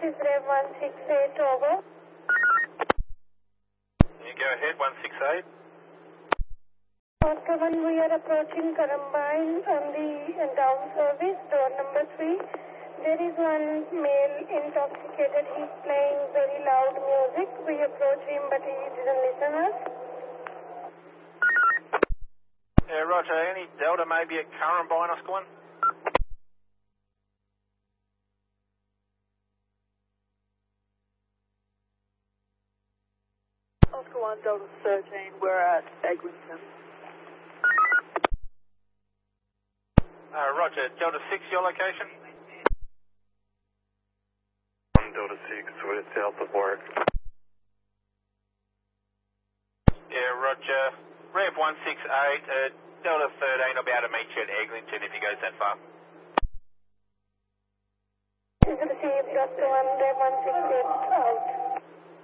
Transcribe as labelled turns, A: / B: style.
A: is Rev 168, over.
B: You go ahead, 168.
A: Oscar 1, we are approaching Carambine on the down service, door number 3. There is one male intoxicated. He's playing very loud music. We approach him, but he didn't listen us.
B: Yeah, roger. Any Delta maybe at Carambine, Oscar 1?
C: Oscar 1, Delta 13, we're at Eglinton.
B: Roger. Delta 6, your location?
D: 1 Delta 6, we're south of Warwick.
B: Yeah, roger. Rev 168, Delta 13 will be able to meet you at Eglinton if he goes that far.
A: Is received, Oscar 1, Rev 168, out.